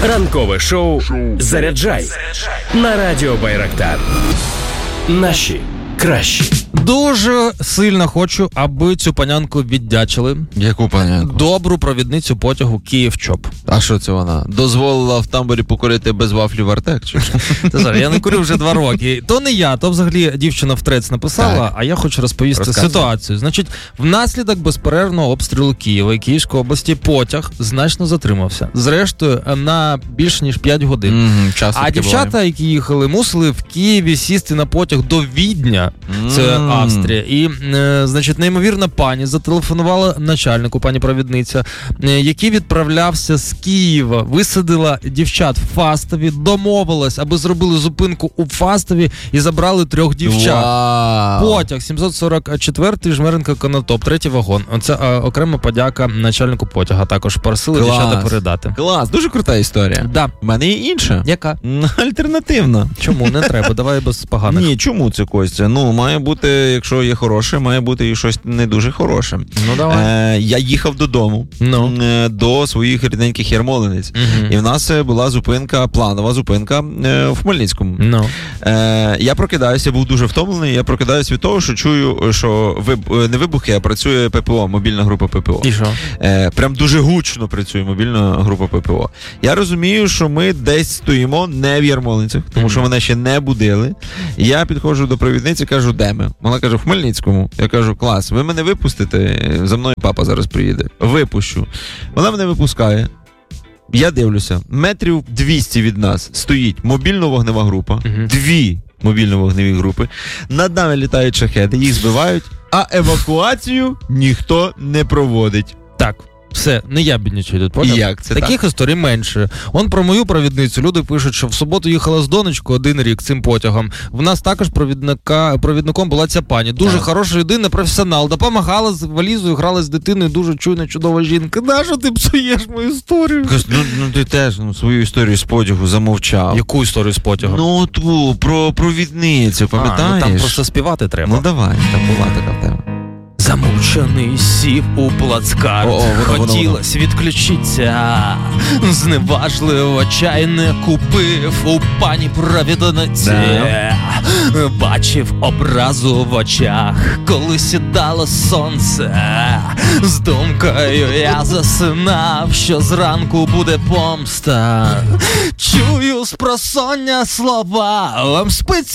Ранкове шоу «Заряджай» на радіо Байрактар. Наші кращі. Дуже сильно хочу, аби цю панянку віддячили. Яку панянку? Добру провідницю потягу Київ-ЧОП. А що це вона? Дозволила в тамбурі покурити без вафлів Артек? Я не курю вже 2 роки. То не я, то взагалі дівчина в трец написала, так. А я хочу розповісти ситуацію. Значить, внаслідок безперервного обстрілу Києва і Київської області потяг значно затримався. Зрештою, на більш ніж 5 годин. А дівчата, буває, які їхали, мусили в Києві сісти на потяг до Відня. Це Австрія. І, значить, неймовірна пані зателефонувала начальнику, пані провідниця, який відправлявся з Києва, висадила дівчат в Фастові, домовилась, аби зробили зупинку у Фастові і забрали 3 дівчат. Потяг 744-й Жмеренко-Конотоп, 3-й вагон. Це окрема подяка начальнику потяга. Також просили дівчата передати. Клас, дуже крута історія. Да. У мене є інша. Яка? Альтернативна. Чому? Не треба, давай без поганих. Ні, чому це, Костя? Має бути, якщо є хороше, має бути і щось не дуже хороше. Давай. Я їхав додому до своїх рідненьких Ярмолинець. І в нас була зупинка, планова зупинка в Хмельницькому. Я прокидаюся, був дуже втомлений, я прокидаюся від того, що чую, що не вибухи, а працює ППО, мобільна група ППО. І що? Прям дуже гучно працює мобільна група ППО. Я розумію, що ми десь стоїмо не в Ярмолинцях, тому що мене ще не будили. Я підходжу до провідниці, кажу, де ми? Вона каже, в Хмельницькому. Я кажу, клас, ви мене випустите? За мною папа зараз приїде. Випущу. Вона мене випускає. Я дивлюся, метрів 200 від нас стоїть мобільно-вогнева група, 2 мобільно-вогневі групи, над нами літають шахеди, їх збивають, а евакуацію ніхто не проводить. Так. Все, не я біднічую тут, поняв? Як це таких історій менше. Он про мою провідницю люди пишуть, що в суботу їхала з донечкою 1 рік цим потягом. В нас також провідником була ця пані. Дуже хороша людина, професіонал. Допомагала з валізою, грала з дитиною, дуже чуйна, чудова жінка. Нащо ти псуєш мою історію? Ти теж свою історію з потягу замовчав. Яку історію з потягом? Ту, про провідницю, пам'ятаєш? Там просто співати треба. Давай, там була така тема. Замучений сів у плацкарт, хотілось відключитися, зневажливо чай не купив у пані провідниці. Бачив образу в очах, коли сідало сонце. З думкою я засинав, що зранку буде помста. Чую спросоння слова, вам спиться